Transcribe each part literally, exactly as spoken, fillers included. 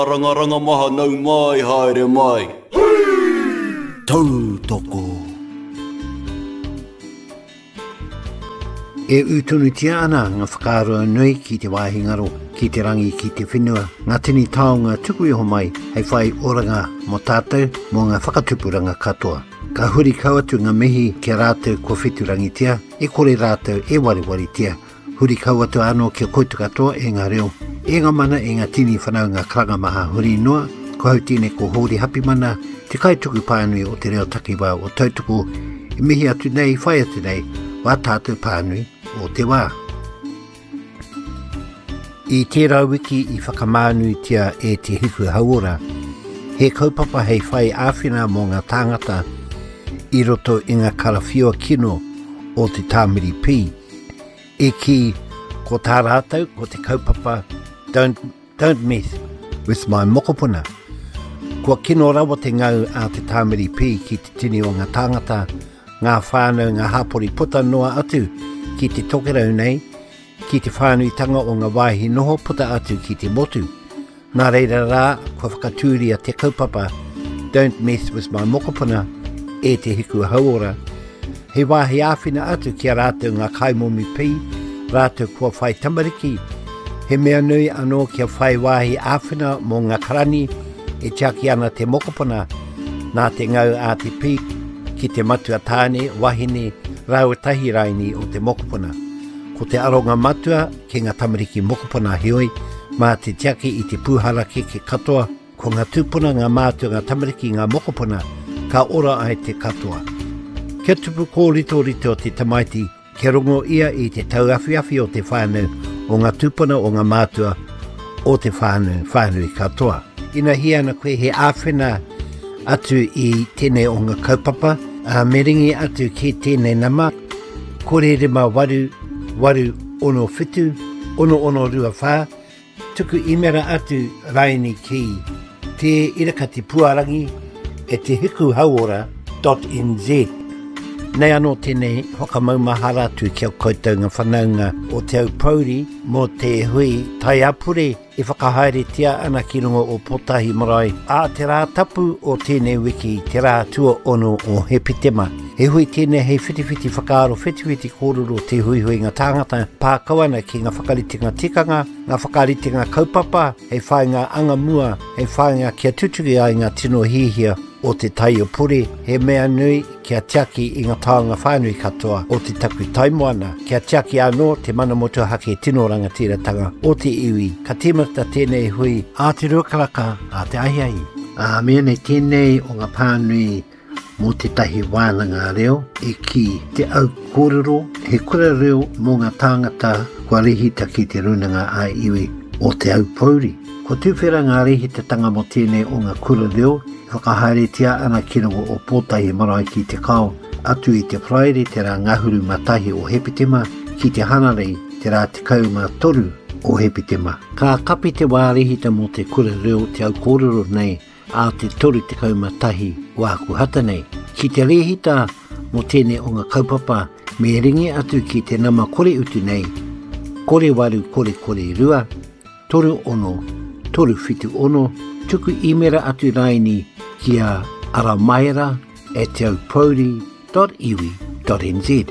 Ranga maha nau mai haere mai. Tau toko. E utunutia ana ngā whakaroa nui ki te wāhingaro, ki te rangi ki te whenua, ngā tini taonga tuku iho mai, hei whai oranga mo tātou mo ngā whakatupuranga katoa. Ka huri kauatu ngā mihi kia rātou kua whiturangitia, e kore rātou e wariwaritia, huri kauatu anō kia koitu katoa e ngā reo. E ngā mana e ngā tini whanau ngā kranga maha huri noa, ko hau tine ko hori hapi mana, te kaituku pānui o te reo takiwā o tautuku, e mihi atu nei, whai atu nei, wā tātou pānui o te wā. I tērā wiki i whakamānui tia e te hiku hauora, he kaupapa hei whai āwhina mō ngā tāngata i roto i ngā karawhiua kino o te tāmiri pī. E ki ko tā rātou, ko te kaupapa, don't, don't mess with my mokopuna. Kua kino rawa te ngau a te tāmiri pī ki te tini o ngā tāngata, ngā whānau, ngā hapori puta noa atu ki te tokerau nei, ki te whānuitanga o ngā waihi noho puta atu ki te motu. Nā reira rā, kua whakatūria te kaupapa, don't mess with my mokopuna, e te hiku hauora. He wāhi āwhina atu ki a rātou ngā kaimomi pī, rātou kua whai tamariki. He mea nui anō kia whai wāhi āwhina mō ngā karani, e tiaki ana te mokopuna, nā te ngau a te pī, ki te matua tāne, wahine, rau tahi raini o te mokopuna. Ko te aronga matua ki ngā tamariki mokopuna hioi, mā te tiaki i te pūhara ke ke katoa, ko ngā tūpuna ngā mātua ngā tamariki ngā mokopuna, ka ora ai te katoa. Kia tupu ko rito rito te tamaiti, kia rongo ia i te tauawhiawhi o te whānau o ngā tūpuna o ngā mātua o te whānau, whānau i katoa. Ina hiana koe he āwhina atu i tēnei o ngā kaupapa, a meringi atu ki tēnei nama, kore rima waru, waru ono whitu, ono ono rua whā, tuku imera atu raini ki te irakati puarangi e te hiku hauora dot n z. Nei anō tēnei whakamaumahara atu kia koutou ngā whanaunga o te au pauri mō te hui tai apure e whakahaere tia ana ki rungo o Potahi Marae. A te rā tapu o tēnei wiki te rā tua ono o Hepitema. He hui tēnei hei whitiwhiti whakaaro whitiwhiti kōrero te hui hui ngā tāngata pākawana ki ngā whakaritinga tikanga, ngā whakaritinga kaupapa, hei whai ngā anga mua, hei whai ngā kia tutuki ai ngā tino hihia o te tai o pure, he mea nui kia tiaki i ngā tāonga whānui katoa o te taku taimoana, kia tiaki anō te mana motu hake tino rangatiratanga o te iwi, ka tīmata tēnei hui a te ruakaraka a te ahiai. A mea nei tēnei o ngā pānui mō te tahi wānanga reo e ki te au kōrero, he kura reo mō ngā tāngata kua rihita ki te runanga a iwi o te au pauri. Ko tūwhera ngā rihita tanga mo tēnei o ngā kura reo, whakahaere tia ana ki rungo o Potahi Marae ki te kao, atu i te praere te rā ngahuru matahi o Hepitema, ki te hanarei te rā te kauma toru o Hepitema. Ka kapi te wārihita mo te kura reo te au kōrero nei, a te toru te kauma tahi wāku hata nei. Ki te rehita mo tēnei o ngā kaupapa, me ringi atu ki te nama kore utu nei, kore waru kore kore rua, toru ono, toru whitu ono, tuku imera atu raini kia aramaera e te au pauri dot iwi dot n z.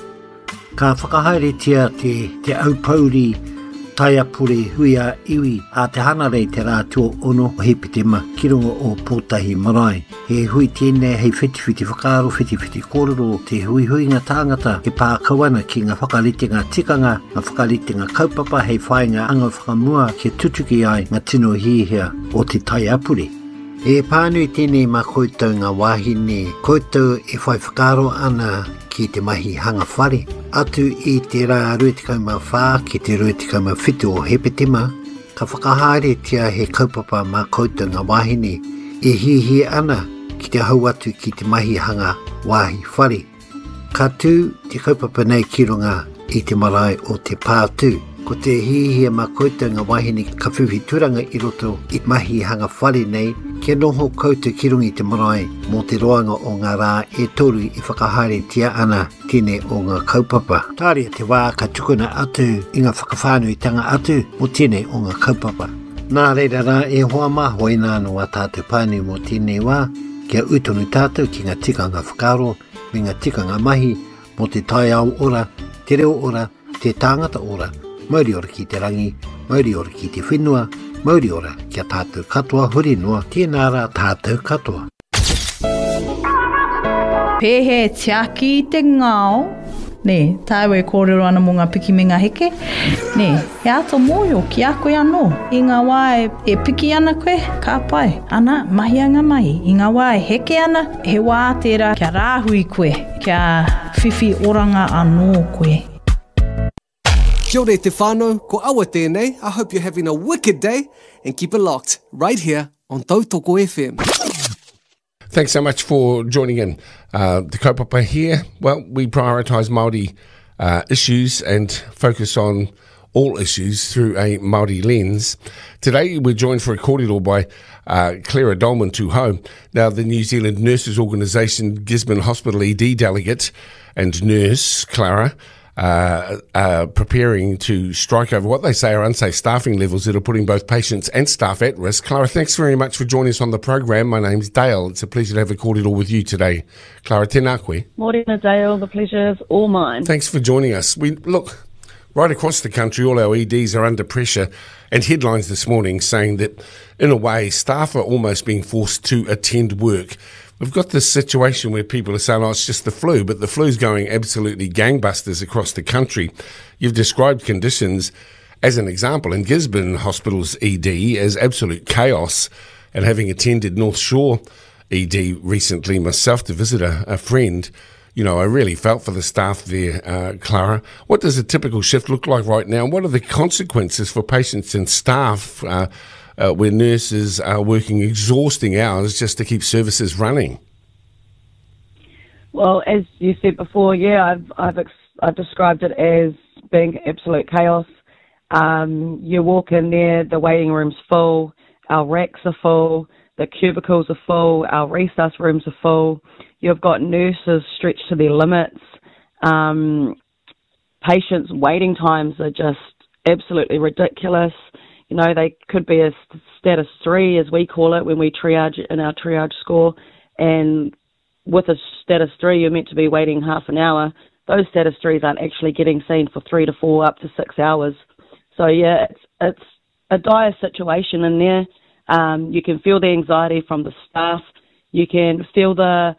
Ka whakahaere tia te, te au pauri taiapure huia iwi a te hanarei te rā tua ono o Hepitema ki rungo o Potahi Marae. He hui tēnei hei whitiwhiti whakaaro whitiwhiti kōrero te hui hui ngā tāngata ke pākawana ki ngā whakaritinga tikanga, ngā whakaritinga kaupapa hei whainga anga whakamua ki tutuki ai ngā tino hihia o te taiapure. E pānui tēnei mā koutou ngā wāhine, koutou e whai whakaaro ana ki te mahi hanga whare, atu i te rā ruetikauma whā ki te ruetikauma whitu o Hepitema, ka whakahaere tia he kaupapa mā koutou ngā wāhine, e hihi ana ki te hau atu ki te mahi hanga wāhi whare. Ka tū te kaupapa nei ki runga i te marae o te pātū. Ko te hihia mā koutou ngā wahine ka whiwhi turanga i roto i mahi hanga whare nei, kia noho koutou ki rungi te marae mō te roanga o ngā rā e toru i whakahaere tia ana tēnei o ngā kaupapa. Tāria te wā ka tukuna atu i ngā whakawhānuitanga atu mō tēnei o ngā kaupapa. Nā reira rā e hoa maho i nā noa tātou pāne mō tēnei wā, kia utonu tātou ki ngā tikanga whakaro, me ngā tikanga mahi, mō te tai au ora, te reo ora, te tāngata ora, mauri ora ki te rangi, mauri ora ki te whenua, mauri ora kia tātou katoa huri noa, tēnā rā tātou katoa. Pehe tiaki te ngāo, ne, tāwe kōrero ana mō ngā piki me ngā heke. Ne, he ato mōio ki a koe anō. I ngā wā e, e piki ana koe, ka pai. Ana, mahi a ngā mahi. I ngā wā e heke ana, he wā tērā kia rāhui koe, kia whiwhi oranga anō koe. Kia ora te whānau, ko awa tēnei. I hope you're having a wicked day and keep it locked right here on Tautoko F M. Thanks so much for joining in. Uh, Te Kaupapa here, well, we prioritise Māori uh, issues and focus on all issues through a Māori lens. Today we're joined for a kōrero by uh, Clara Dolman Tuho, now the New Zealand Nurses Organisation Gisborne Hospital E D delegate and nurse, Clara, Uh, uh, preparing to strike over what they say are unsafe staffing levels that are putting both patients and staff at risk. Clara, thanks very much for joining us on the program. My name's Dale. It's a pleasure to have a kōrero with you today. Clara, tēnā koe. Morena Dale, the pleasure is all mine. Thanks for joining us. We look, right across the country, all our E Ds are under pressure, and headlines this morning saying that, in a way, staff are almost being forced to attend work. We've got this situation where people are saying, oh, it's just the flu, but the flu's going absolutely gangbusters across the country. You've described conditions, as an example, in Gisborne Hospital's E D as absolute chaos, and having attended North Shore E D recently myself to visit a, a friend, you know, I really felt for the staff there, uh, Clara. What does a typical shift look like right now? What are the consequences for patients and staff uh, Uh, where nurses are working exhausting hours just to keep services running? Well, as you said before, yeah, I've I've, ex- I've described it as being absolute chaos. Um, you walk in there, the waiting room's full, our racks are full, the cubicles are full, our resus rooms are full. You've got nurses stretched to their limits. Um, patients' waiting times are just absolutely ridiculous. You know, they could be a status three, as we call it, when we triage in our triage score. And with a status three, you're meant to be waiting half an hour. Those status threes aren't actually getting seen for three to four, up to six hours. So, yeah, it's, it's a dire situation in there. Um, you can feel the anxiety from the staff. You can feel the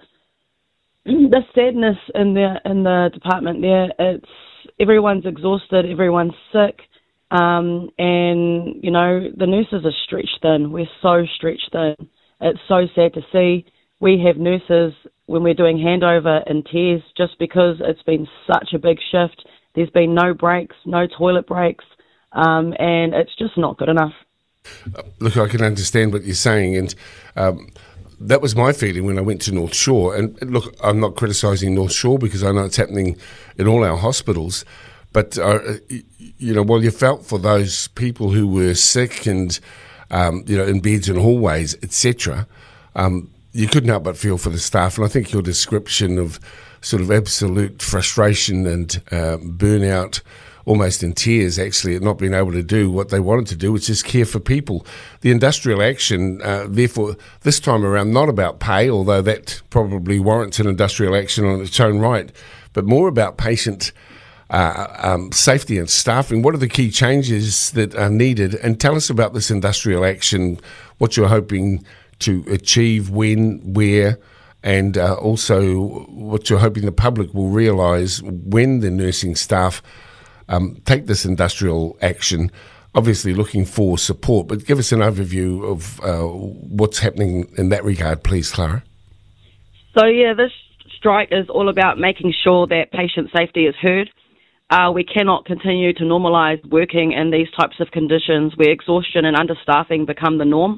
the sadness in the, in the department there. It's everyone's exhausted, everyone's sick. Um, and, you know, the nurses are stretched thin. We're so stretched thin. It's so sad to see. We have nurses, when we're doing handover, in tears just because it's been such a big shift. There's been no breaks, no toilet breaks, um, and it's just not good enough. Look, I can understand what you're saying, and um, that was my feeling when I went to North Shore. And look, I'm not criticising North Shore because I know it's happening in all our hospitals. But, uh, you know, well, you felt for those people who were sick and, um, you know, in beds and hallways, et cetera. Um, you couldn't help but feel for the staff. And I think your description of sort of absolute frustration and uh, burnout, almost in tears, actually, at not being able to do what they wanted to do, which is care for people. The industrial action, uh, therefore, this time around, not about pay, although that probably warrants an industrial action on its own right, but more about patient Uh, um, safety and staffing. What are the key changes that are needed? And tell us about this industrial action, what you're hoping to achieve, when, where, and uh, also what you're hoping the public will realise when the nursing staff um, take this industrial action, obviously looking for support. But give us an overview of uh, what's happening in that regard, please, Clara. So, yeah, this strike is all about making sure that patient safety is heard. Uh, we cannot continue to normalise working in these types of conditions where exhaustion and understaffing become the norm.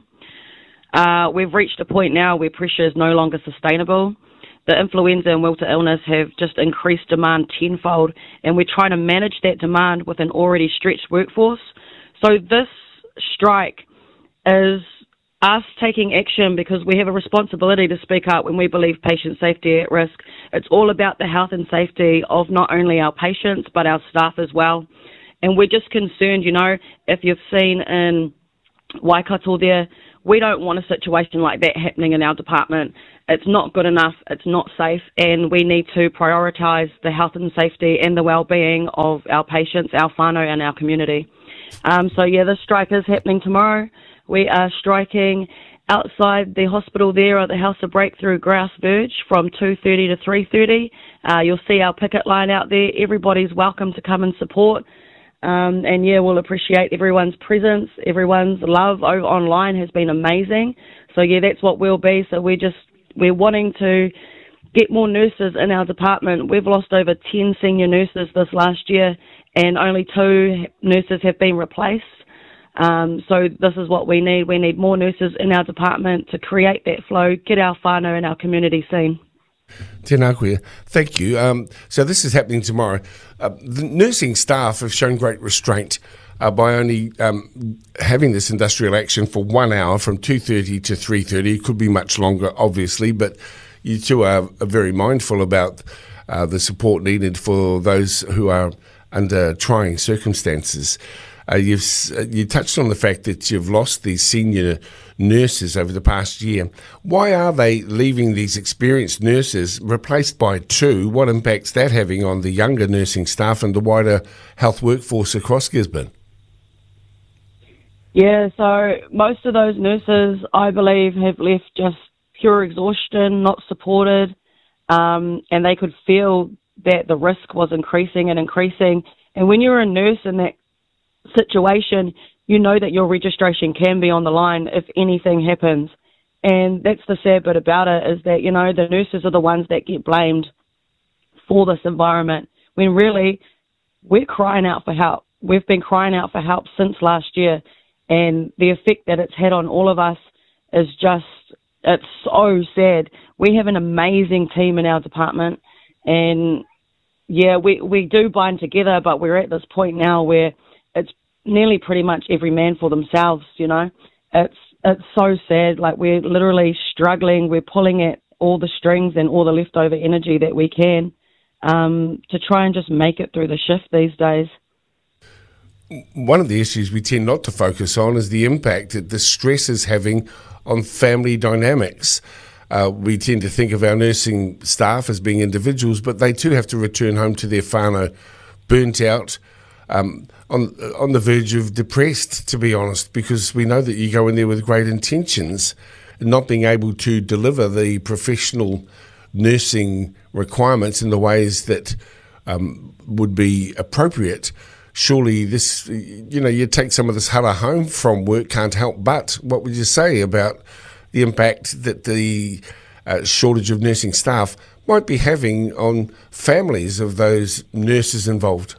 Uh, we've reached a point now where pressure is no longer sustainable. The influenza and Wilter illness have just increased demand tenfold, and we're trying to manage that demand with an already stretched workforce. So this strike is us taking action because we have a responsibility to speak up when we believe patient safety at risk. It's all about the health and safety of not only our patients but our staff as well. And we're just concerned, you know, if you've seen in Waikato there. We don't want a situation like that happening in our department. It's not good enough, it's not safe, and we need to prioritise the health and safety and the well-being of our patients, our whānau and our community. Um, so yeah, the strike is happening tomorrow. We are striking outside the hospital there at the House of Breakthrough Grouse Verge from two thirty to three thirty. Uh, you'll see our picket line out there. Everybody's welcome to come and support. Um, and yeah, we'll appreciate everyone's presence. Everyone's love over online has been amazing. So yeah, that's what we'll be. So we're just, we're wanting to get more nurses in our department. We've lost over ten senior nurses this last year, and only two nurses have been replaced. Um, so this is what we need. We need more nurses in our department to create that flow, get our whānau and our community seen. Tēnā koe. Thank you. Um, so this is happening tomorrow. Uh, the nursing staff have shown great restraint uh, by only um, having this industrial action for one hour from two thirty to three thirty. It could be much longer, obviously, but you two are, are very mindful about uh, the support needed for those who are under trying circumstances. Uh, you've you touched on the fact that you've lost these senior nurses over the past year. Why are they leaving these experienced nurses replaced by two? What impact's that having on the younger nursing staff and the wider health workforce across Gisborne? Yeah, so most of those nurses, I believe, have left just pure exhaustion, not supported, um, and they could feel that the risk was increasing and increasing. And when you're a nurse in that situation, you know that your registration can be on the line if anything happens. And that's the sad bit about it, is that, you know, the nurses are the ones that get blamed for this environment, when really we're crying out for help. We've been crying out for help since last year, and the effect that it's had on all of us is just, it's so sad. We have an amazing team in our department, and yeah, we, we do bind together, but we're at this point now where it's nearly pretty much every man for themselves, you know. It's it's so sad. Like, we're literally struggling. We're pulling at all the strings and all the leftover energy that we can um, to try and just make it through the shift these days. One of the issues we tend not to focus on is the impact that the stress is having on family dynamics. Uh, we tend to think of our nursing staff as being individuals, but they too have to return home to their whānau burnt out, um, on on the verge of depressed, to be honest, because we know that you go in there with great intentions, and not being able to deliver the professional nursing requirements in the ways that um, would be appropriate. Surely this, you know, you take some of this hara home from work, can't help but. What would you say about the impact that the uh, shortage of nursing staff might be having on families of those nurses involved?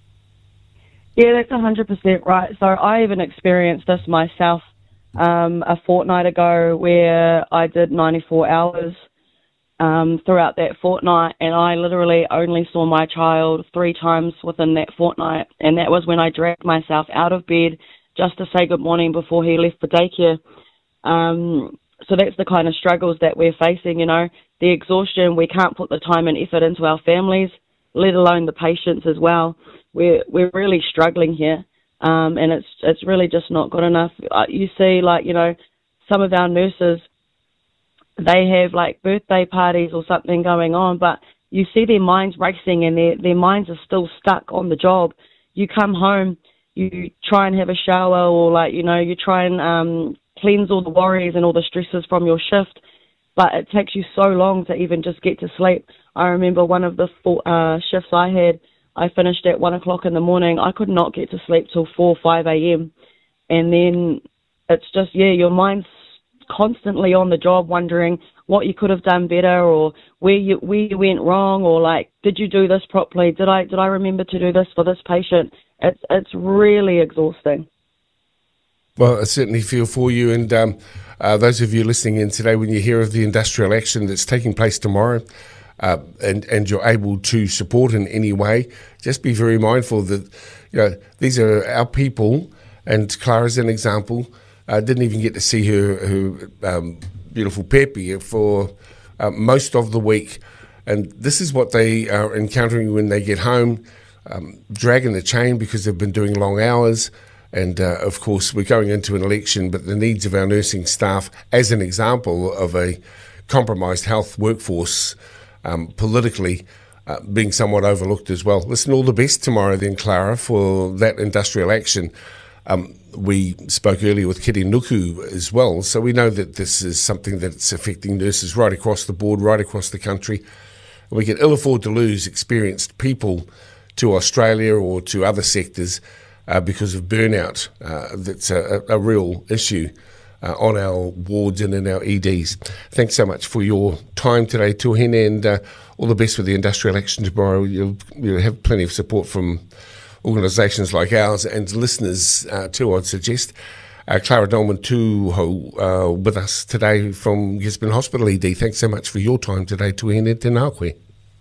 Yeah, that's one hundred percent right. So I even experienced this myself um, a fortnight ago, where I did ninety-four hours um, throughout that fortnight, and I literally only saw my child three times within that fortnight, and that was when I dragged myself out of bed just to say good morning before he left for daycare. Um, so that's the kind of struggles that we're facing, you know, the exhaustion. We can't put the time and effort into our families, let alone the patients as well. We're we're really struggling here, um, and it's it's really just not good enough. Uh, you see, like, you know, some of our nurses, they have like birthday parties or something going on, but you see their minds racing, and their their minds are still stuck on the job. You come home, you try and have a shower, or like, you know, you try and um, cleanse all the worries and all the stresses from your shift, but it takes you so long to even just get to sleep. I remember one of the four, uh, shifts I had, I finished at one o'clock in the morning. I could not get to sleep till four or five a.m. And then it's just, yeah, your mind's constantly on the job, wondering what you could have done better, or where you where you went wrong, or like, did you do this properly? Did I did I remember to do this for this patient? It's it's really exhausting. Well, I certainly feel for you, and um, uh, those of you listening in today, when you hear of the industrial action that's taking place tomorrow, Uh, and, and you're able to support in any way, just be very mindful that, you know, these are our people, and Clara's an example. I uh, didn't even get to see her, her um, beautiful Pepe for uh, most of the week. And this is what they are encountering when they get home, um, dragging the chain because they've been doing long hours, And, uh, of course, we're going into an election, but the needs of our nursing staff, as an example of a compromised health workforce um, politically, uh, being somewhat overlooked as well. Listen, all the best tomorrow then, Clara, for that industrial action. Um, we spoke earlier with Kiri Nuku as well, so we know that this is something that's affecting nurses right across the board, right across the country. We can ill afford to lose experienced people to Australia or to other sectors uh, because of burnout. Uh, that's a, a real issue uh, on our wards and in our E Ds. Thanks so much for your time today, Tuahine, and uh, all the best with the industrial action tomorrow. You'll, you'll have plenty of support from organisations like ours and listeners uh, too, I'd suggest. Uh, Clara Dolman Tūho uh, with us today from Gisborne Hospital E D. Thanks so much for your time today, Tuahine Te Ngākoe.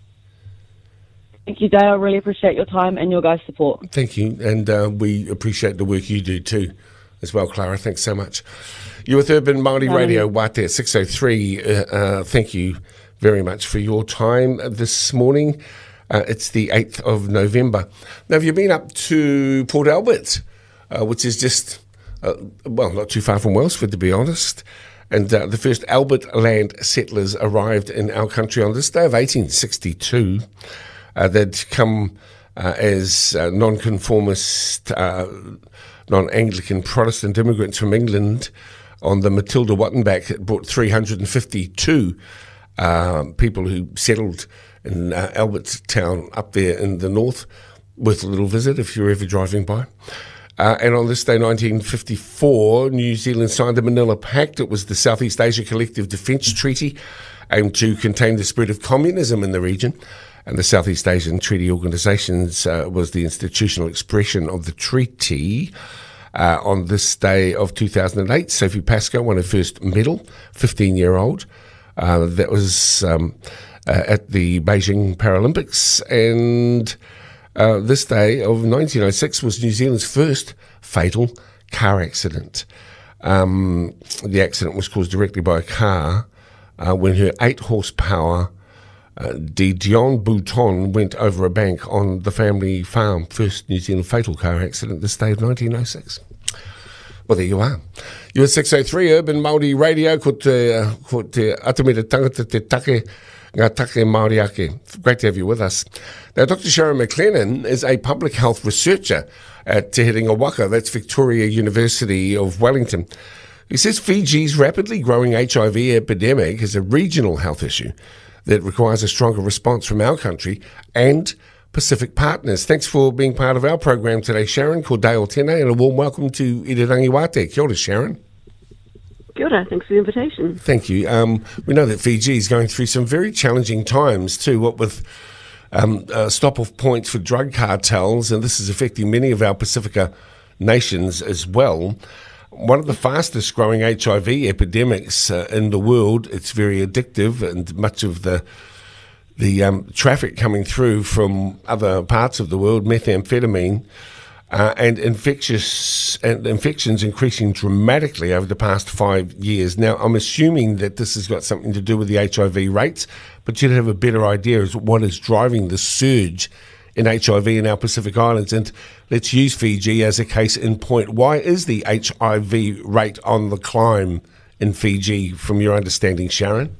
Thank you, Dale. I really appreciate your time and your guys' support. Thank you, and uh, we appreciate the work you do too as well, Clara. Thanks so much. You're with Urban Māori Um, Radio, Wate six oh three. Uh, uh, thank you very much for your time this morning. Uh, it's the eighth of November. Now, have you been up to Port Albert, uh, which is just, uh, well, not too far from Wellsford, to be honest. And uh, the first Albert land settlers arrived in our country on this day of eighteen sixty-two. Uh, they'd come uh, as uh, non-conformist, uh, non-Anglican Protestant immigrants from England on the Matilda Wattenbach. It brought three hundred fifty-two uh, people who settled in uh, Albert Town up there in the north. Worth a little visit if you're ever driving by. Uh, and on this day, nineteen fifty-four, New Zealand signed the Manila Pact. It was the Southeast Asia Collective Defence Treaty, aimed to contain the spread of communism in the region. And the Southeast Asian Treaty Organisations uh, was the institutional expression of the treaty. Uh, on this day of two thousand eight, Sophie Pascoe won her first medal, fifteen-year-old. Uh, that was um, uh, at the Beijing Paralympics. And uh, this day of nineteen oh six was New Zealand's first fatal car accident. Um, the accident was caused directly by a car uh, when her eight horsepower Uh, De Dion Bouton went over a bank on the family farm. First New Zealand fatal car accident this day of nineteen oh six. Well, there you are. You're at six oh three Urban Māori Radio. Ko te, uh, ko te atamira tangata te take, ngā take Māori ake. Great to have you with us. Now, Doctor Sharon McLennan is a public health researcher at Te Herenga Waka. That's Victoria University of Wellington. He says Fiji's rapidly growing H I V epidemic is a regional health issue that requires a stronger response from our country and Pacific partners. Thanks for being part of our program today, Sharon. Ko Dale tēnei, and a warm welcome to Irirangi Wate. Kia ora, Sharon. Kia ora, thanks for the invitation. Thank you. Um, we know that Fiji is going through some very challenging times too, what with um, uh, stop-off points for drug cartels, and this is affecting many of our Pacifica nations as well. One of the fastest growing H I V epidemics uh, in the world. It's very addictive, and much of the the um, traffic coming through from other parts of the world, methamphetamine, uh, and infectious and infections increasing dramatically over the past five years. Now, I'm assuming that this has got something to do with the H I V rates, but you'd have a better idea as what is driving the surge in H I V in our Pacific Islands. And let's use Fiji as a case in point. Why is the H I V rate on the climb in Fiji, from your understanding, Sharon?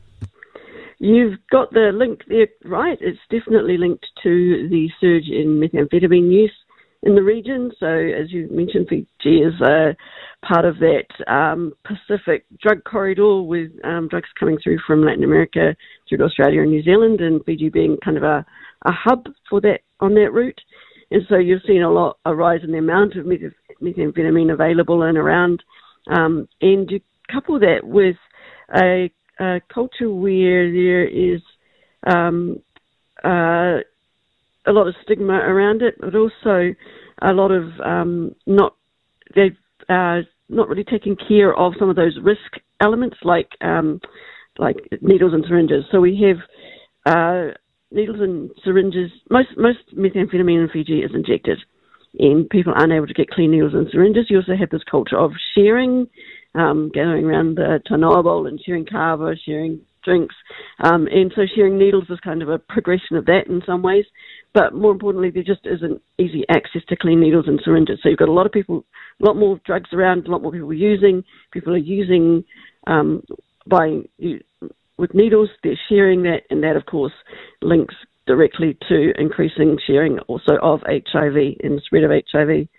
You've got the link there right. It's definitely linked to the surge in methamphetamine use in the region. So, as you mentioned, Fiji is a part of that um, Pacific drug corridor with um, drugs coming through from Latin America through to Australia and New Zealand, and Fiji being kind of a a hub for that on that route. And so you've seen a lot, a rise in the amount of meth- methamphetamine available and around. Um, and you couple that with a, a culture where there is um, uh, a lot of stigma around it, but also a lot of um, not, they've uh, not really taking care of some of those risk elements like um, like needles and syringes. So we have uh, needles and syringes. Most most methamphetamine in Fiji is injected, and people aren't able to get clean needles and syringes. You also have this culture of sharing, um, gathering around the tanoa bowl and sharing kava, sharing drinks, um, and so sharing needles is kind of a progression of that in some ways. but more importantly, there just isn't easy access to clean needles and syringes. So you've got a lot of people, a lot more drugs around, a lot more people using. People are using um, by with needles. They're sharing that, and that, of course, links directly to increasing sharing also of H I V and the spread of H I V.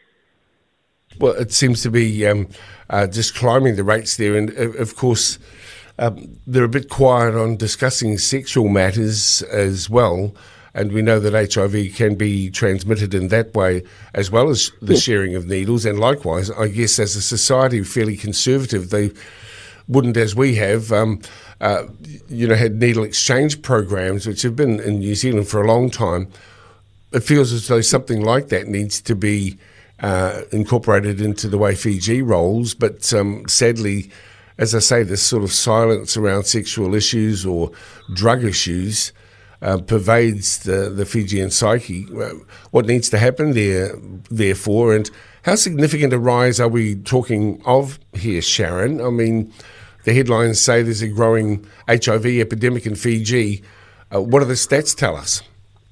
Well, it seems to be um, uh, just climbing the rates there, and uh, of course, um, they're a bit quiet on discussing sexual matters as well. And we know that H I V can be transmitted in that way, as well as the yes. sharing of needles. And likewise, I guess as a society, fairly conservative, they wouldn't, as we have, um, uh, you know, had needle exchange programs, which have been in New Zealand for a long time. It feels as though something like that needs to be uh, incorporated into the way Fiji rolls. But um, sadly, as I say, this sort of silence around sexual issues or drug issues Uh, pervades the, the Fijian psyche. What needs to happen there, therefore, and how significant a rise are we talking of here, Sharon? I mean, the headlines say there's a growing H I V epidemic in Fiji. Uh, what do the stats tell us?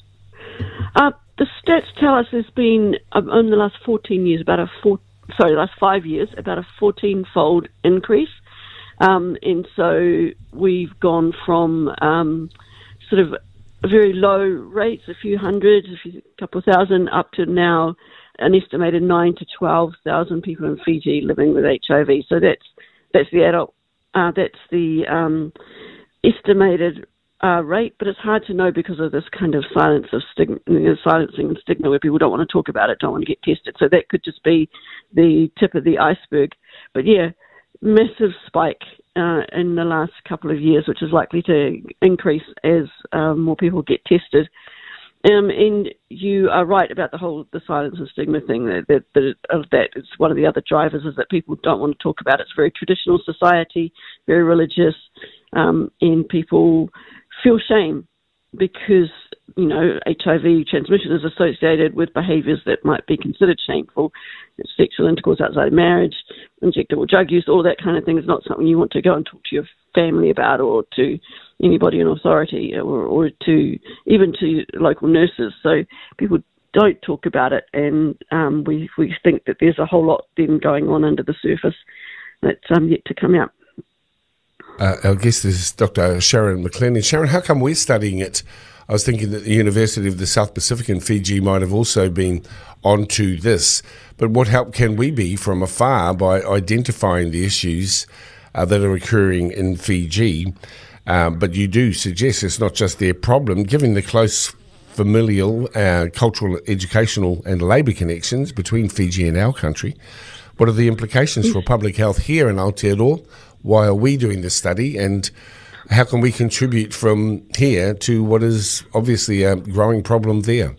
Uh, the stats tell us there's been, um, in the last fourteen years, about a four, sorry, last five years, about a fourteen-fold increase. Um, and so we've gone from um, sort of very low rates, a few hundred, a few, couple of thousand, up to now an estimated nine to twelve thousand people in Fiji living with H I V. So that's that's the adult, uh, that's the um, estimated uh, rate. But it's hard to know because of this kind of silence of stigma, you know, silencing and stigma, where people don't want to talk about it, don't want to get tested. So that could just be the tip of the iceberg. But yeah, massive spike uh, in the last couple of years, which is likely to increase as um, more people get tested. Um, and you are right about the whole the silence and stigma thing. That that, that uh, that is one of the other drivers, is that people don't want to talk about it. It's a very traditional society, very religious, um, and people feel shame because, you know, H I V transmission is associated with behaviours that might be considered shameful. It's sexual intercourse outside of marriage, injectable drug use, all that kind of thing is not something you want to go and talk to your family about, or to anybody in authority, or, or to even to local nurses. So people don't talk about it, and um, we we think that there's a whole lot then going on under the surface that's um, yet to come out. Uh, our guest is Doctor Sharon McLennan. Sharon, how come we're studying it? I was thinking that the University of the South Pacific in Fiji might have also been onto this. But what help can we be from afar by identifying the issues uh, that are occurring in Fiji? Um, but you do suggest it's not just their problem, given the close familial, uh, cultural, educational and labour connections between Fiji and our country. What are the implications for public health here in Aotearoa? Why are we doing this study, and how can we contribute from here to what is obviously a growing problem there?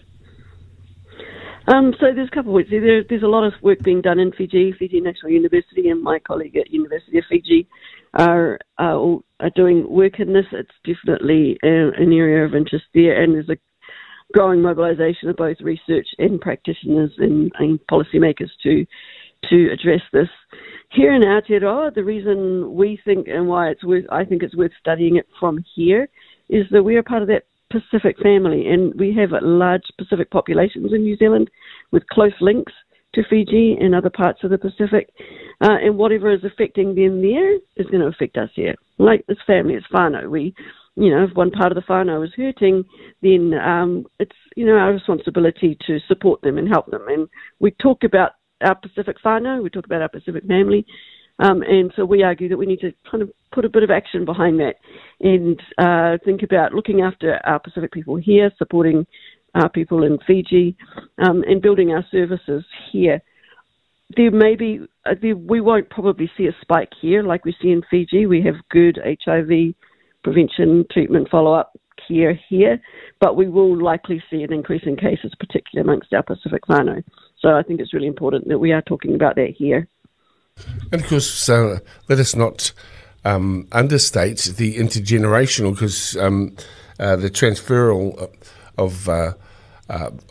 Um, so there's a couple of ways. There, there's a lot of work being done in Fiji. Fiji National University and my colleague at University of Fiji are, uh, are doing work in this. It's definitely a, an area of interest there, and there's a growing mobilisation of both research and practitioners and, and policymakers to to address this. Here in Aotearoa, the reason we think and why it's worth, I think it's worth studying it from here, is that we are part of that Pacific family, and we have large Pacific populations in New Zealand with close links to Fiji and other parts of the Pacific, uh, and whatever is affecting them there is going to affect us here. Like this family, it's whānau. We, you know, if one part of the whānau is hurting, then um, it's, you know, our responsibility to support them and help them. And we talk about our Pacific whānau, we talk about our Pacific family, um, and so we argue that we need to kind of put a bit of action behind that and uh, think about looking after our Pacific people here, supporting our people in Fiji, um, and building our services here. There may be, uh, there, we won't probably see a spike here like we see in Fiji. We have good H I V prevention, treatment, follow-up care here, but we will likely see an increase in cases, particularly amongst our Pacific whānau. So I think it's really important that we are talking about that here. And of course, uh, let us not um, understate the intergenerational, because um, uh, the transferal of uh, uh, of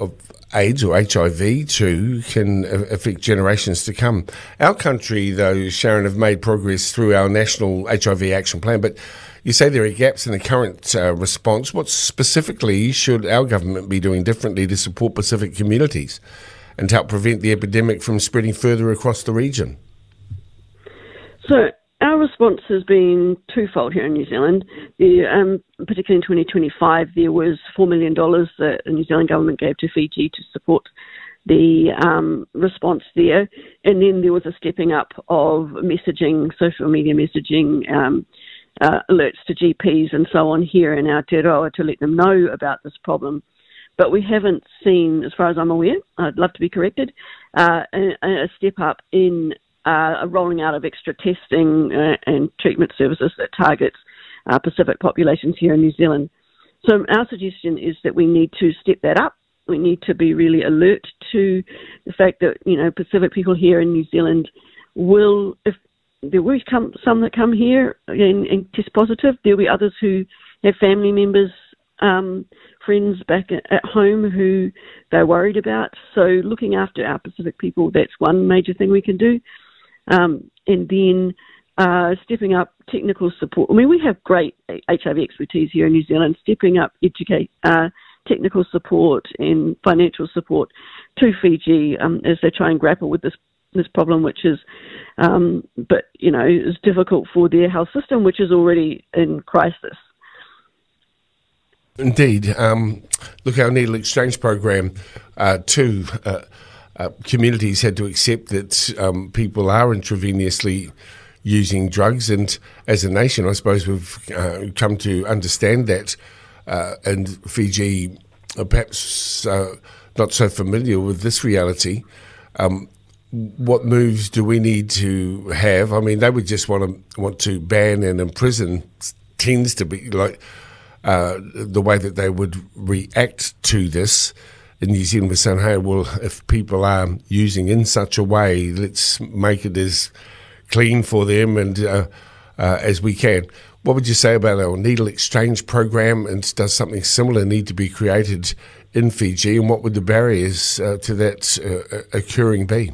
AIDS or H I V too can affect generations to come. Our country, though, Sharon, have made progress through our national H I V action plan, but you say there are gaps in the current uh, response. What specifically should our government be doing differently to support Pacific communities and to help prevent the epidemic from spreading further across the region? So our response has been twofold here in New Zealand. The, um, particularly in twenty twenty-five, there was four million dollars that the New Zealand government gave to Fiji to support the um, response there. And then there was a stepping up of messaging, social media messaging, um, uh, alerts to G Ps and so on here in Aotearoa to let them know about this problem. But we haven't seen, as far as I'm aware, I'd love to be corrected, uh, a, a step up in uh, a rolling out of extra testing uh, and treatment services that targets uh, Pacific populations here in New Zealand. So our suggestion is that we need to step that up. We need to be really alert to the fact that, you know, Pacific people here in New Zealand will, if there will come some that come here and, and test positive, there'll be others who have family members, um, friends back at, at home who they're worried about. So looking after our Pacific people, that's one major thing we can do. Um, and then uh, stepping up technical support. I mean, we have great H I V expertise here in New Zealand. Stepping up educate uh, technical support and financial support to Fiji um, as they try and grapple with this this problem, which is, um, but you know, is difficult for their health system, which is already in crisis. Indeed. Um, look, our needle exchange program uh, too. Uh, uh, communities had to accept that um, people are intravenously using drugs, and as a nation, I suppose we've uh, come to understand that. Uh, and Fiji are perhaps uh, not so familiar with this reality. Um, what moves do we need to have? I mean, they would just want to want to ban and imprison. Tends to be like uh, the way that they would react to this. In New Zealand, we're saying, hey, well, if people are using in such a way, let's make it as clean for them and uh, uh, as we can. What would you say about our needle exchange program, and does something similar need to be created in Fiji, and what would the barriers uh, to that uh, occurring be?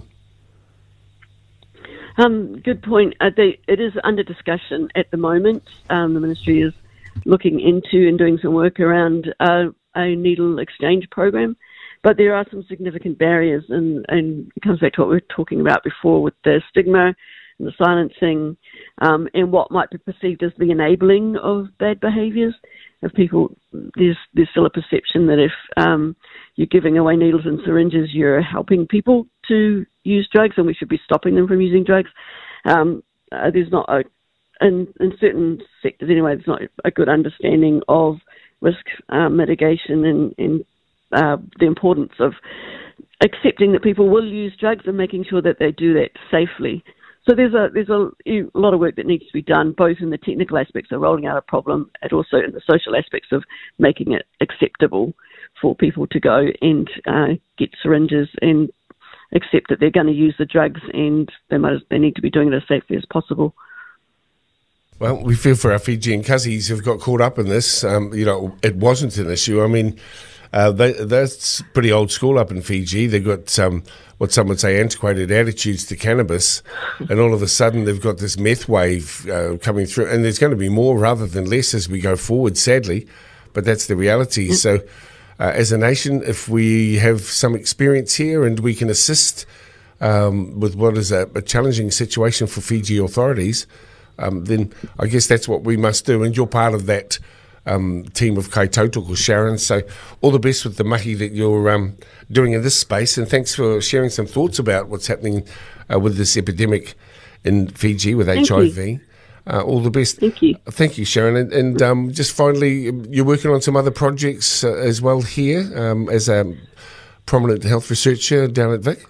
Um, good point. Uh, they, it is under discussion at the moment. Um, the Ministry is looking into and doing some work around uh, a needle exchange program, but there are some significant barriers, and, and it comes back to what we were talking about before with the stigma and the silencing, um, and what might be perceived as the enabling of bad behaviours. If people, there's there's still a perception that if um, you're giving away needles and syringes, you're helping people to use drugs, and we should be stopping them from using drugs. Um, uh, there's not a, in, in certain sectors anyway, there's not a good understanding of risk uh, mitigation and, and uh, the importance of accepting that people will use drugs and making sure that they do that safely. So there's a there's a, a lot of work that needs to be done, both in the technical aspects of rolling out a problem and also in the social aspects of making it acceptable for people to go and uh, get syringes and accept that they're going to use the drugs, and they might they need to be doing it as safely as possible. Well, we feel for our Fijian cousins who've got caught up in this. Um, you know, it wasn't an issue. I mean, uh, they, that's pretty old school up in Fiji. They've got um, what some would say antiquated attitudes to cannabis, and all of a sudden they've got this meth wave uh, coming through, and there's going to be more rather than less as we go forward, sadly, but that's the reality. Mm. So uh, as a nation, if we have some experience here and we can assist um, with what is a, a challenging situation for Fiji authorities, Um, then I guess that's what we must do, and you're part of that um, team of Kai Tautoko, Sharon. So all the best with the mahi that you're um, doing in this space, and thanks for sharing some thoughts about what's happening uh, with this epidemic in Fiji with Thank H I V. Uh, all the best. Thank you. Thank you, Sharon. And, and um, just finally, you're working on some other projects uh, as well here um, as a prominent health researcher down at Vic?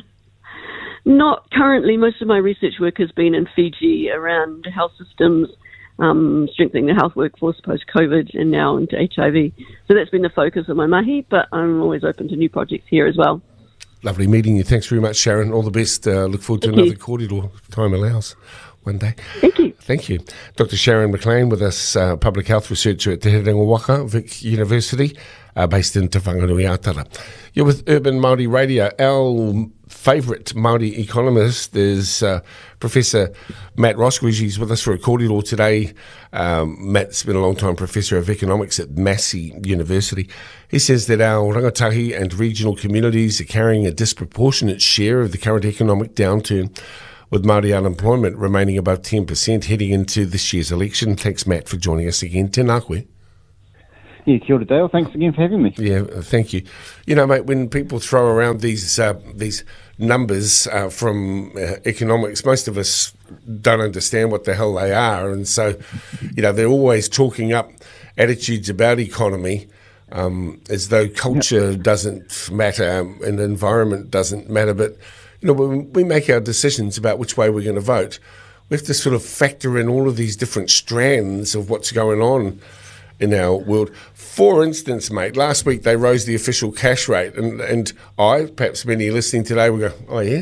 Not currently. Most of my research work has been in Fiji around health systems, um, strengthening the health workforce post-COVID, and now into H I V. So that's been the focus of my mahi, but I'm always open to new projects here as well. Lovely meeting you. Thanks very much, Sharon. All the best. Uh, look forward to Thank another you. cordial if time allows one day. Thank you. Thank you. Doctor Sharon McLean with us, uh, public health researcher at Te Herenga Waka, Vic University. uh, based in Te Whanganui-a-Tara. You're with Urban Māori Radio. Our favourite Māori economist is uh, Professor Matt Roskridge. He's with us for a kōrero today. Um, Matt's been a long-time professor of economics at Massey University. He says that our rangatahi and regional communities are carrying a disproportionate share of the current economic downturn, with Māori unemployment remaining above ten percent heading into this year's election. Thanks, Matt, for joining us again. Tēnā koe. Yeah, kia ora, Dale. Thanks again for having me. Yeah, thank you. You know, mate, when people throw around these uh, these numbers uh, from uh, economics, most of us don't understand what the hell they are. And so, you know, they're always talking up attitudes about economy um, as though culture yep. doesn't matter um, and the environment doesn't matter. But, you know, when we make our decisions about which way we're going to vote, we have to sort of factor in all of these different strands of what's going on in our world. For instance, mate, last week they rose the official cash rate, and, and I, perhaps many listening today, will go, oh yeah?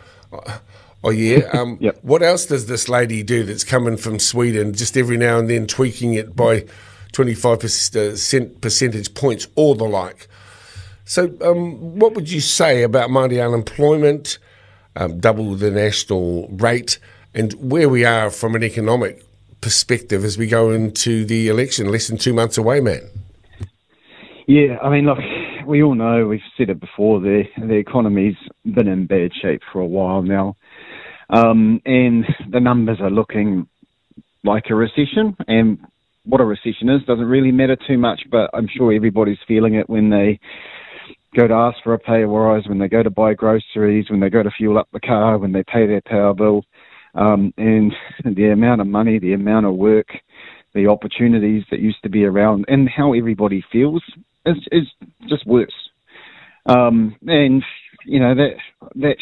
Oh yeah? Um, yep. What else does this lady do that's coming from Sweden, just every now and then tweaking it by twenty-five percent percentage points or the like? So um, what would you say about Māori unemployment, um, double the national rate, and where we are from an economic perspective as we go into the election, less than two months away, man? Yeah, I mean, look, we all know, we've said it before, the the economy's been in bad shape for a while now, um, and the numbers are looking like a recession, and what a recession is doesn't really matter too much, but I'm sure everybody's feeling it when they go to ask for a pay rise, when they go to buy groceries, when they go to fuel up the car, when they pay their power bill. Um, and the amount of money, the amount of work, the opportunities that used to be around, and how everybody feels is, is just worse. Um, and, you know, that that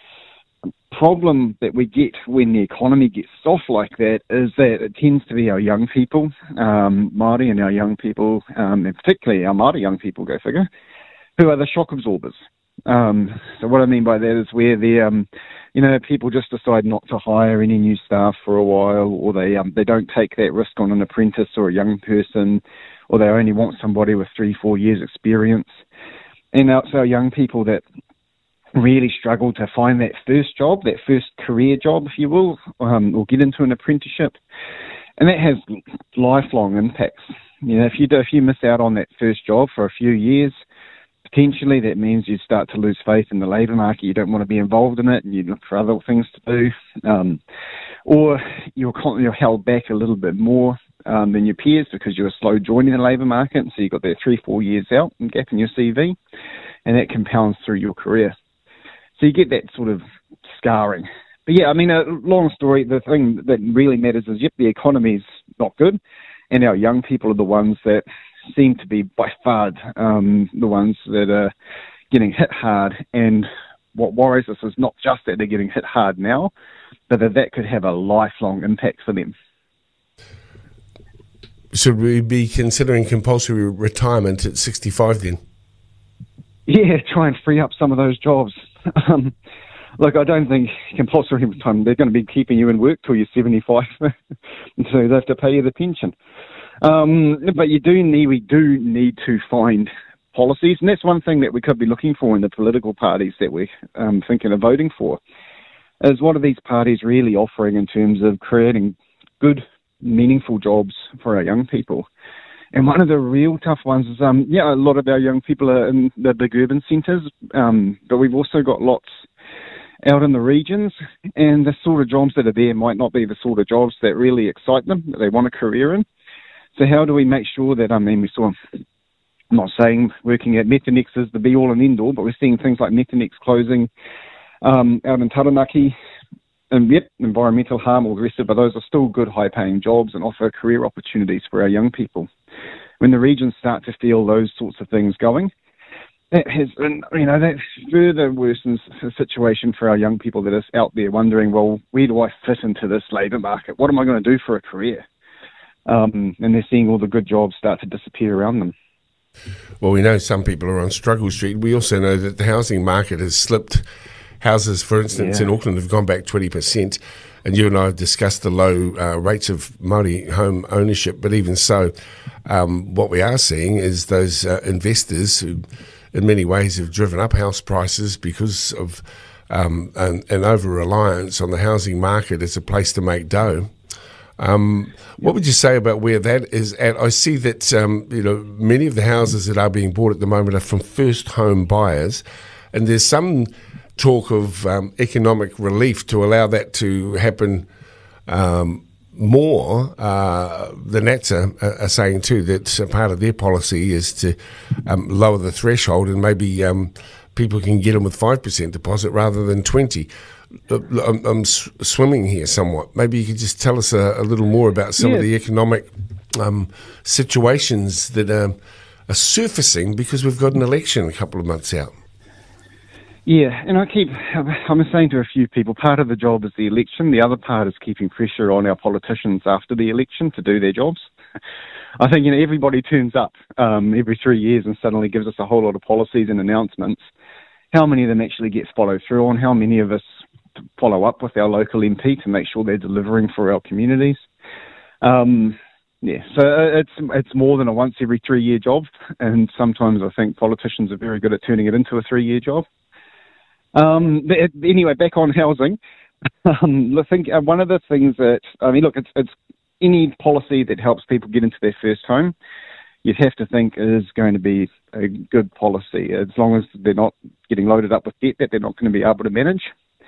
problem that we get when the economy gets soft like that is that it tends to be our young people, um, Māori and our young people, um, and particularly our Māori young people, go figure, who are the shock absorbers. Um, so what I mean by that is where the, um, you know, people just decide not to hire any new staff for a while, or they um, they don't take that risk on an apprentice or a young person, or they only want somebody with three, four years experience. And it's our young people that really struggle to find that first job, that first career job, if you will, um, or get into an apprenticeship. And that has lifelong impacts. You know, if you do, if you miss out on that first job for a few years, potentially that means you start to lose faith in the labour market. You don't want to be involved in it, and you look for other things to do. Um, or you're, you're held back a little bit more um, than your peers because you're slow joining the labour market, and so you've got that three, four years out and gap in your C V, and that compounds through your career. So you get that sort of scarring. But yeah, I mean, a long story, the thing that really matters is, yep, the economy's not good, and our young people are the ones that seem to be by far um, the ones that are getting hit hard. And what worries us is not just that they're getting hit hard now, but that that could have a lifelong impact for them. Should we be considering compulsory retirement at sixty-five then? Yeah, try and free up some of those jobs. um, look, I don't think compulsory retirement, they're going to be keeping you in work till you're seventy-five, so they have to pay you the pension. Um, but you do need, we do need to find policies, and that's one thing that we could be looking for in the political parties that we're um, thinking of voting for, is what are these parties really offering in terms of creating good, meaningful jobs for our young people. And one of the real tough ones is, um, yeah, a lot of our young people are in the big urban centres, um, but we've also got lots out in the regions, and the sort of jobs that are there might not be the sort of jobs that really excite them, that they want a career in. So how do we make sure that, I mean, we saw, I'm not saying working at Methanex is the be-all and end-all, but we're seeing things like Methanex closing um, out in Taranaki, and yep, environmental harm, all the rest of it, but those are still good high-paying jobs and offer career opportunities for our young people. When the regions start to feel those sorts of things going, that has, you know, that further worsens the situation for our young people that is out there wondering, well, where do I fit into this labour market? What am I going to do for a career? Um, and they're seeing all the good jobs start to disappear around them. Well, we know some people are on struggle street. We also know that the housing market has slipped. Houses, for instance, yeah. in Auckland have gone back twenty percent. and you and I have discussed the low uh, rates of Māori home ownership, but even so, um, what we are seeing is those uh, investors who, in many ways, have driven up house prices because of um, an, an over-reliance on the housing market as a place to make dough. Um, what would you say about where that is at? I see that um, you know many of the houses that are being bought at the moment are from first home buyers, and there's some talk of um, economic relief to allow that to happen um, more. Uh, the Nats are, are saying too that part of their policy is to um, lower the threshold, and maybe um, people can get them with five percent deposit rather than twenty. I'm, I'm swimming here somewhat. Maybe you could just tell us a, a little more about some yeah. of the economic um, situations that um, are surfacing because we've got an election a couple of months out. Yeah, and I keep, I'm saying to a few people, part of the job is the election. The other part is keeping pressure on our politicians after the election to do their jobs. I think, you know, everybody turns up um, every three years and suddenly gives us a whole lot of policies and announcements. How many of them actually get followed through on? How many of us follow up with our local M P to make sure they're delivering for our communities? Um, yeah, so it's it's more than a once every three year job, and sometimes I think politicians are very good at turning it into a three year job. Um, but anyway, back on housing. Um, I think one of the things that I mean, look, it's it's any policy that helps people get into their first home, you'd have to think is going to be a good policy, as long as they're not getting loaded up with debt that they're not going to be able to manage.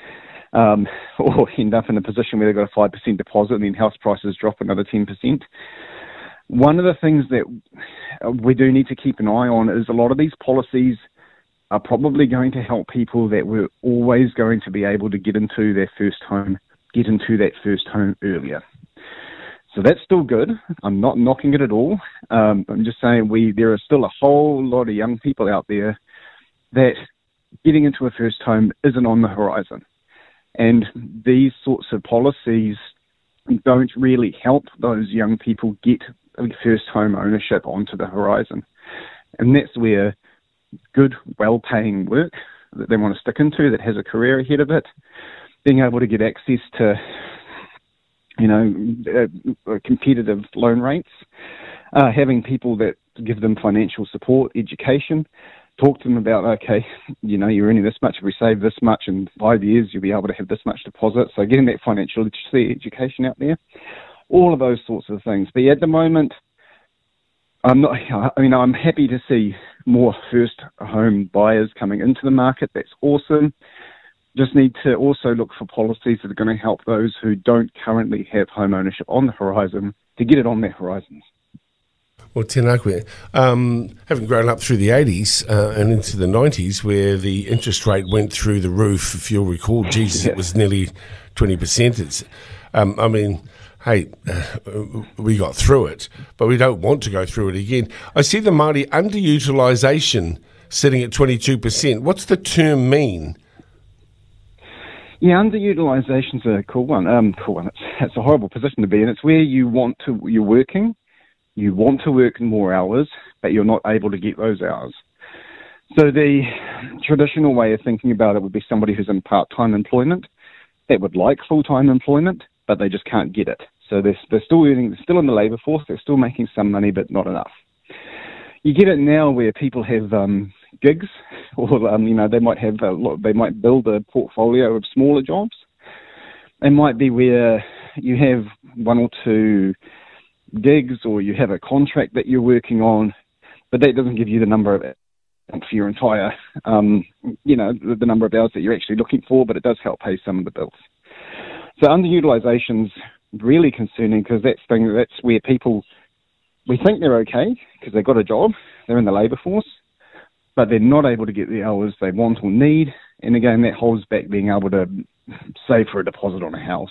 Um, or end up in a position where they've got a five percent deposit and then house prices drop another ten percent. One of the things that we do need to keep an eye on is a lot of these policies are probably going to help people that were always going to be able to get into their first home, get into that first home earlier. So that's still good. I'm not knocking it at all. Um, I'm just saying we there are still a whole lot of young people out there that getting into a first home isn't on the horizon. And these sorts of policies don't really help those young people get first home ownership onto the horizon. And that's where good, well-paying work that they want to stick into, that has a career ahead of it, being able to get access to, you know, uh, competitive loan rates, uh, having people that give them financial support, education, talk to them about, okay, you know, you're earning this much, if we save this much in five years, you'll be able to have this much deposit. So getting that financial literacy education out there, all of those sorts of things. But yeah, at the moment, I'm not, I mean, I'm happy to see more first home buyers coming into the market. That's awesome. Just need to also look for policies that are going to help those who don't currently have home ownership on the horizon to get it on their horizons. Well, tēnā koe. Um, having grown up through the eighties uh, and into the nineties, where the interest rate went through the roof, if you'll recall, Jesus, yeah. It was nearly twenty percent. It's, um, I mean, hey, uh, we got through it, but we don't want to go through it again. I see the Māori underutilisation sitting at twenty-two percent. What's the term mean? Yeah, underutilisation's a cool one. Um, cool one. It's, it's a horrible position to be in. It's where you want to, you're working. You want to work more hours, but you're not able to get those hours. So the traditional way of thinking about it would be somebody who's in part-time employment that would like full-time employment, but they just can't get it. So they're, they're still earning, they're still in the labour force, they're still making some money, but not enough. You get it now where people have um, gigs, or um, you know, they might have, a, they might build a portfolio of smaller jobs. It might be where you have one or two gigs, or you have a contract that you're working on, but that doesn't give you the number of for your entire, um, you know, the, the number of hours that you're actually looking for, but it does help pay some of the bills. So underutilisation's really concerning, because that's thing that's where people, we think they're okay because they've got a job, they're in the labour force, but they're not able to get the hours they want or need, and again that holds back being able to save for a deposit on a house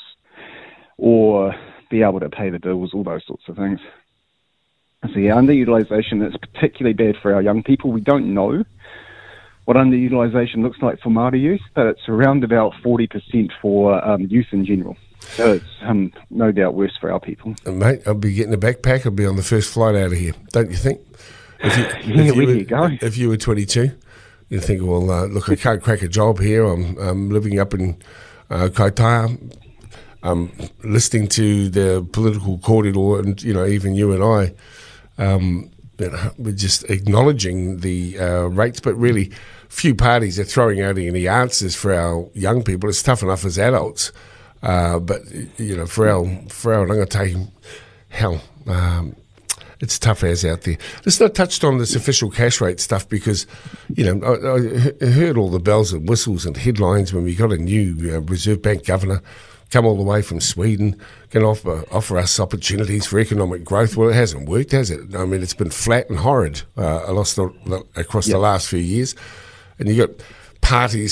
or be able to pay the bills, all those sorts of things. So yeah, underutilisation is particularly bad for our young people. We don't know what underutilisation looks like for Māori youth, but it's around about forty percent for um, youth in general. So it's um, no doubt worse for our people. And mate, I'll be getting a backpack. I'll be on the first flight out of here, don't you think? If you, yeah, if you where were, do you go? If you were twenty-two, you'd think, well, uh, look, I can't crack a job here. I'm, I'm living up in uh, Kaitaia. um, listening to the political corridor, and you know, even you and I, um, you know, we're just acknowledging the uh, rates, but really, few parties are throwing out any answers for our young people. It's tough enough as adults, uh, but you know, for our for our rangatahi, hell. Um, It's tough as out there. Let's not touched on this official cash rate stuff because, you know, I, I heard all the bells and whistles and headlines when we got a new uh, Reserve Bank governor come all the way from Sweden, can offer offer us opportunities for economic growth. Well, it hasn't worked, has it? I mean, it's been flat and horrid uh, across the, across yep. the last few years. And you got parties